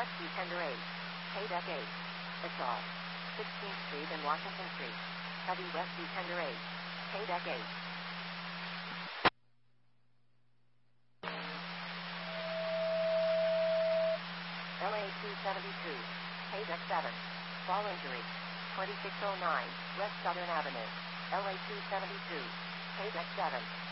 West D Tender 8. K-Deck 8. Assault. 16th Street and Washington Street. Heavy West D Tender 8. K-Deck 8. LA 272. K-Deck 7. Fall injury. 2609 West Southern Avenue. LA 272. K-Deck 7.